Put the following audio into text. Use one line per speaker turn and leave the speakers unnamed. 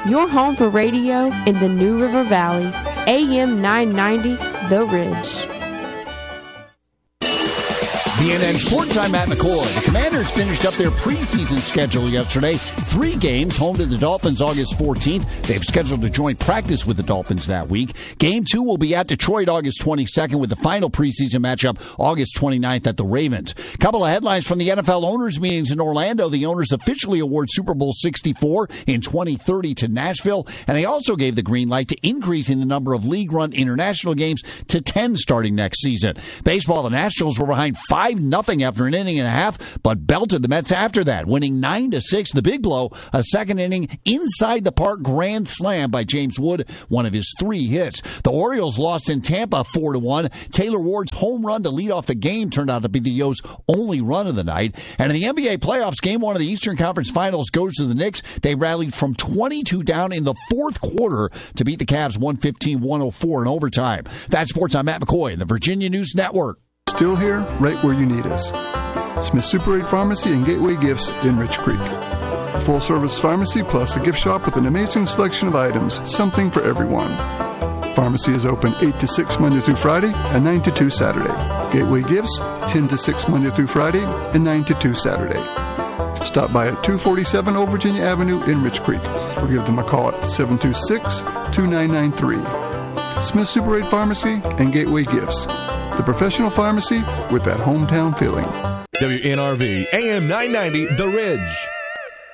your home for radio in the New River Valley. AM 990, The Ridge.
BNN Sports Time, Matt McCoy. The Commanders finished up their preseason schedule yesterday. 3 games, home to the Dolphins August 14th. They've scheduled to joint practice with the Dolphins that week. Game 2 will be at Detroit August 22nd with the final preseason matchup August 29th at the Ravens. Couple of headlines from the NFL owners' meetings in Orlando. The owners officially award Super Bowl 64 in 2030 to Nashville, and they also gave the green light to increasing the number of league-run international games to 10 starting next season. Baseball, the Nationals were behind 5-0 after an inning and a half, but belted the Mets after that, winning 9-6. The big blow, a second inning inside the park grand slam by James Wood, one of his 3 hits. The Orioles lost in Tampa 4-1. Taylor Ward's home run to lead off the game turned out to be the O's only run of the night. And in the NBA playoffs, Game 1 of the Eastern Conference Finals goes to the Knicks. They rallied from 22 down in the fourth quarter to beat the Cavs 115-104 in overtime. That's Sports. I'm Matt McCoy in the Virginia News Network.
Still here, right where you need us. Smith Super 8 Pharmacy and Gateway Gifts in Rich Creek. A full-service pharmacy plus a gift shop with an amazing selection of items, something for everyone. Pharmacy is open 8 to 6 Monday through Friday and 9 to 2 Saturday. Gateway Gifts, 10 to 6 Monday through Friday and 9 to 2 Saturday. Stop by at 247 Old Virginia Avenue in Rich Creek or give them a call at 726-2993. Smith Super 8 Pharmacy and Gateway Gifts. The professional pharmacy with that hometown feeling.
WNRV, AM 990, The Ridge.